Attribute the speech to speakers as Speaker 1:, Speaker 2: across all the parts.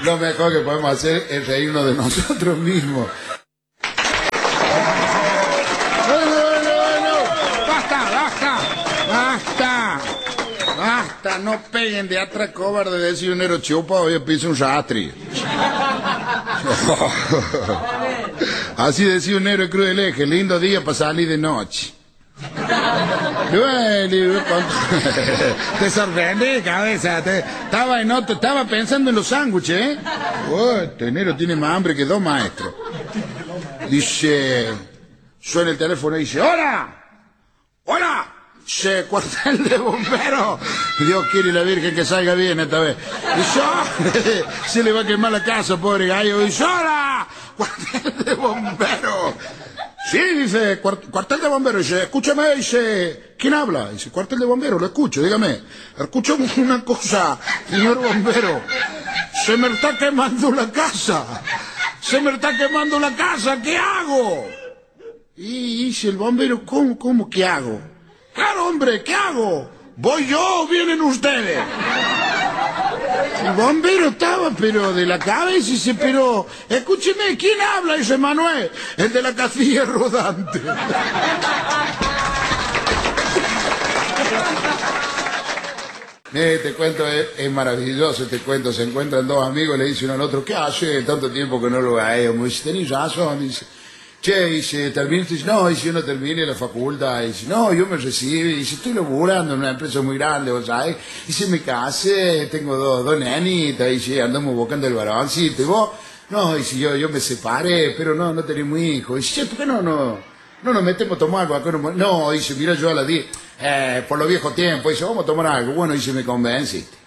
Speaker 1: Lo mejor que podemos hacer es reírnos de nosotros mismos. Basta, no peguen de atrás, cobarde, de decir un nero chupa, hoy piso un rastri. Así decía un negro cruz del eje, lindo día para salir de noche. Te sorprende, cabeza. Estaba pensando en los sándwiches, ¿eh? Este negro tiene más hambre que 2 maestros. Dice, suena el teléfono y dice, ¡hola! ¡Hola! Se cuartel de bomberos. Dios quiere la Virgen que salga bien esta vez. Dice, se le va a quemar la casa, pobre gallo. Dice, ¡hola! Cuartel de bomberos. Sí, dice, cuartel de bomberos. Dice, escúchame, dice, ¿quién habla? Dice, cuartel de bomberos, lo escucho, dígame. Escucho una cosa, señor bombero. Se me está quemando la casa. Se me está quemando la casa, ¿qué hago? Y dice el bombero, ¿cómo qué hago? Claro, hombre, ¿qué hago? ¿Voy yo o vienen ustedes? El bombero estaba, pero de la cabeza, y dice, pero, escúcheme, ¿quién habla? Dice, Manuel, el de la casilla rodante. Te cuento, es maravilloso, te cuento, se encuentran 2 amigos, le dice uno al otro, ¿qué hace? Tanto tiempo que no lo veo. Dice, tenés razón, dice. Che, dice, ¿terminaste? Dice, no, dice, yo no terminé la facultad. Dice, no, yo me recibí. Dice, estoy laburando en una empresa muy grande, ¿vos sabés? Dice, me casé, tengo dos nenitas. Dice, andamos buscando el varoncito. ¿Y vos? No, dice, yo me separé, pero no tenemos hijos. Dice, che, ¿por qué no nos metemos a tomar algo acá? No, dice, mira, yo a las 10, por los viejos tiempos. Dice, vamos a tomar algo. Bueno, dice, me convenciste.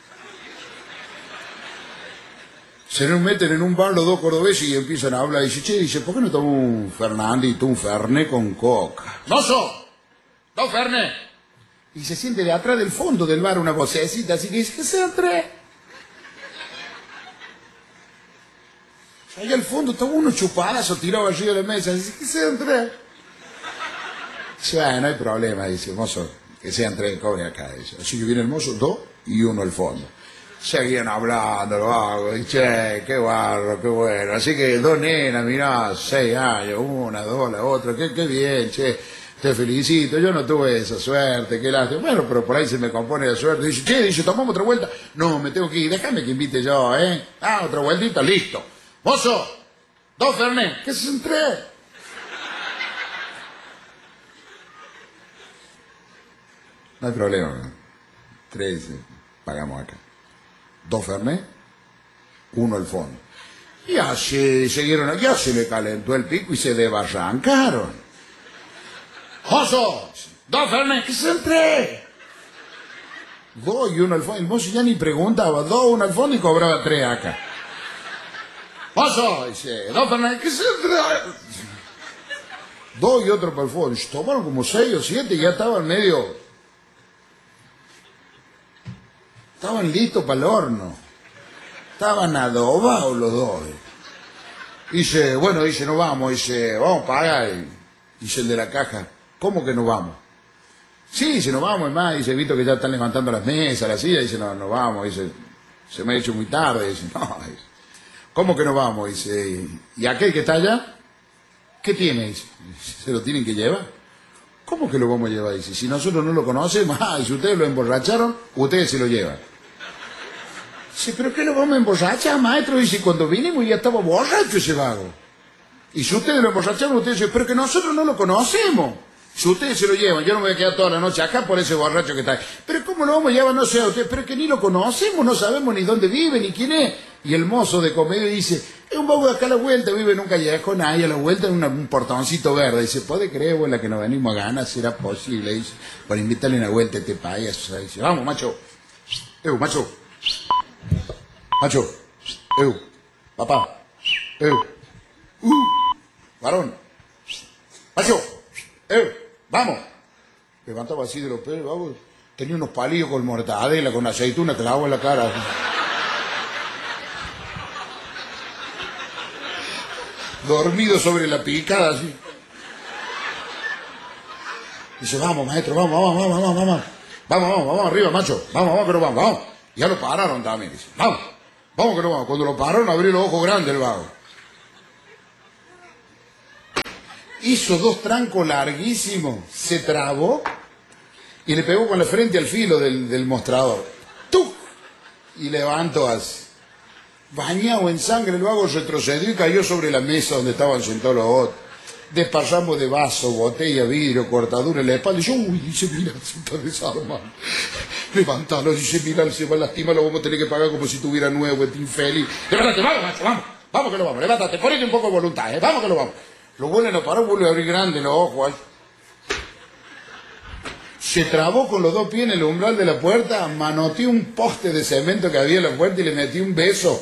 Speaker 1: Se nos meten en un bar los 2 cordobeses y empiezan a hablar. Dice, che, dice, ¿por qué no tomo un Fernandito, un Fernet con coca? ¡Mozo! ¡2 Fernet! Y se siente de atrás del fondo del bar una vocecita, así que dice, ¿qué se entre? Allá al fondo estaba uno chupadazo tirado arriba de la mesa. Dice, ¿qué se entre? Dice, no hay problema, dice, mozo, que se entre, cobre acá. Dice. Así que viene el mozo, 2 y uno al fondo. Seguían hablando, lo hago, y che, qué barro, qué bueno. Así que 2 nenas, mirá, 6 años, una, 2, la otra, qué bien, che, te felicito, yo no tuve esa suerte, qué lástima. Bueno, pero por ahí se me compone la suerte. Dice, che, dice, tomamos otra vuelta. No, me tengo que ir, déjame que invite yo, ¿eh? Otra vueltita, listo. Mozo, 2 Fernet, ¿qué se entre? No hay problema, 3, pagamos acá. 2 Fernet, 1 al fondo. Y así siguieron, ya se le calentó el pico y se desbarrancaron. ¡Mozo! 2 Fernet, ¿qué se entre? 2 y 1 al fondo. El mozo ya ni preguntaba, 2, 1 al fondo y cobraba 3 acá. ¡Mozo! Dice, 2 Fernet, ¿qué se entre? 2 y otro para el fondo. Tomaron como 6 o 7 y ya estaban medio... Estaban listos para el horno. Estaban adobados los 2. Dice, bueno, dice, no vamos. Dice, vamos a pagar. Dice el de la caja, ¿cómo que no vamos? Sí, dice, no vamos. Es más, dice, visto que ya están levantando las mesas, las sillas. Dice, no vamos. Dice, se me ha hecho muy tarde. Dice, no. Dice, ¿cómo que no vamos? Dice, ¿y aquel que está allá? ¿Qué tiene? Dice, ¿se lo tienen que llevar? ¿Cómo que lo vamos a llevar? Dice, si nosotros no lo conocemos, y si ustedes lo emborracharon, ustedes se lo llevan. Dice, ¿pero qué lo vamos a emborrachar, maestro? Dice, cuando vinimos ya estaba borracho ese vago. Y si ustedes lo emborracharon, ustedes dicen, pero que nosotros no lo conocemos. Si ustedes se lo llevan, yo no me voy a quedar toda la noche acá por ese borracho que está ahí. Pero ¿cómo lo vamos a llevar? No sé a ustedes, pero que ni lo conocemos, no sabemos ni dónde vive, ni quién es. Y el mozo de comedia dice, es un vago de acá a la vuelta, vive en un callejón, ahí a la vuelta en un portoncito verde. Dice, ¿puede creer, abuela, que nos venimos a ganar? ¿Será posible? Dice, para invitarle una vuelta a este payaso. Dice, vamos, macho. Macho. Macho. Papá. Varón. Macho. Vamos. Levantaba así de los pelos, vamos. Tenía unos palillos con mortadela, con aceituna, clavo en la cara. Dormido sobre la picada, así. Dice, vamos, maestro, vamos arriba, macho. Vamos, pero vamos. Ya lo pararon también, dice. Vamos. Vamos que no vamos. Cuando lo pararon abrió los ojos grandes el vago. Hizo 2 trancos larguísimos, se trabó y le pegó con la frente al filo del mostrador. ¡Tuc! Y levantó así. Bañado en sangre, el vago retrocedió y cayó sobre la mesa donde estaban sentados los otros. Desparramos de vaso, botella, vidrio, cortadura en la espalda. Y yo, uy, dice, mira, se está desarmando. Levántalo, dice, mira, se va a lastimar, lo vamos a tener que pagar como si tuviera nuevo, este infeliz. Levántate, vamos, macho, vamos. Vamos que lo vamos, levántate, ponete un poco de voluntad, vamos que lo vamos. Lo vuelven a parar, vuelve a abrir grande los ojos. Se trabó con los 2 pies en el umbral de la puerta, manoteó un poste de cemento que había en la puerta y le metió un beso.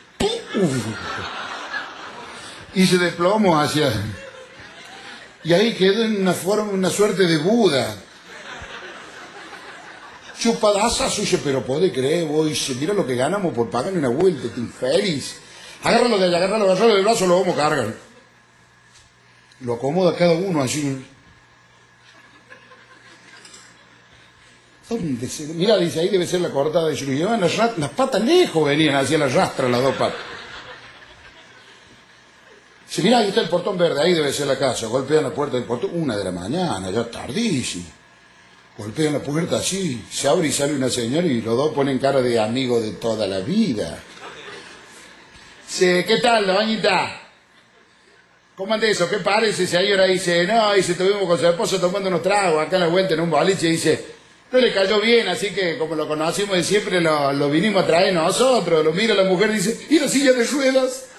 Speaker 1: Y se desplomó hacia... Y ahí quedó en una suerte de Buda. Chupadaza suya, pero puede creer, vos, dice, mira lo que ganamos por pagarle una vuelta, este infeliz. Agárralo de allá, agárralo del brazo, lo vamos a cargar. Lo acomoda cada uno así. ¿Dónde se...? Mira, dice, ahí debe ser la cortada de Yuri. Llevan las patas lejos, venían hacia las rastras las 2 patas. Dice, mira, ahí está el portón verde, ahí debe ser la casa. Golpean la puerta del portón, 1 de la mañana, ya tardísimo. Golpean la puerta así, se abre y sale una señora y los 2 ponen cara de amigo de toda la vida. Dice, ¿qué tal, doñita? ¿Cómo anda eso? ¿Qué parece? Si ahora dice, no, dice, estuvimos con su esposo tomando unos tragos acá en la vuelta en un boliche, dice, no le cayó bien, así que como lo conocimos de siempre, lo vinimos a traer nosotros. Lo mira la mujer y dice, ¿y la silla de ruedas?